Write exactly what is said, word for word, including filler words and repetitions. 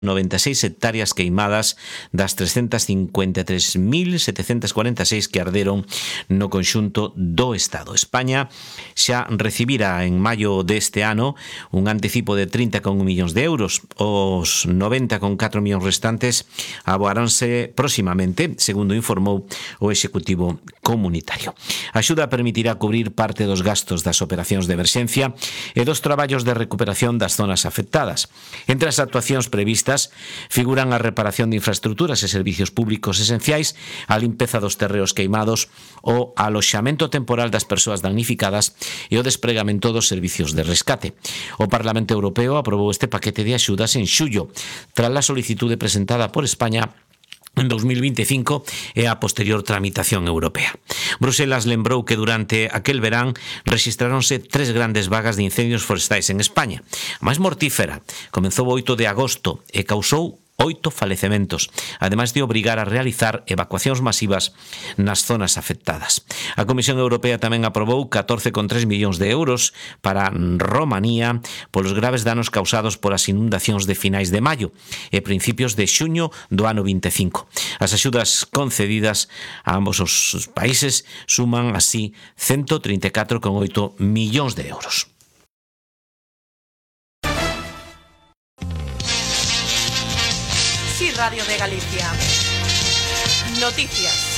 noventa e seis hectáreas queimadas das trescentas cincuenta e tres mil setecentas cuarenta e seis que arderon no conxunto do Estado. España xa recibira en maio deste ano un anticipo de trinta coma un millóns de euros. Os noventa coma catro millóns restantes aboaranse próximamente, segundo informou o Executivo Comunitario. A axuda permitirá cubrir parte dos gastos das operacións de emerxencia e dos traballos de recuperación das zonas afectadas. Entre as actuacións previstas figuran a reparación de infraestructuras e servicios públicos esenciais, a limpeza dos terreos queimados, o aloxamento temporal das persoas damnificadas e o despregamento dos servicios de rescate. O Parlamento Europeo aprobou este paquete de axudas en xullo, tras a solicitude presentada por España en dos mil vinte e cinco e a posterior tramitación europea. Bruselas lembrou que durante aquel verán rexistráronse tres grandes vagas de incendios forestais en España. A máis mortífera comezou o oito de agosto e causou oito falecementos, ademais de obrigar a realizar evacuacións masivas nas zonas afectadas. A Comisión Europea tamén aprobou catorce coma tres millóns de euros para Romanía polos graves danos causados por as inundacións de finais de maio e principios de xuño do ano vinte e cinco. As axudas concedidas a ambos os países suman así ciento trinta e catro coma oito millóns de euros. Radio de Galicia. Noticias.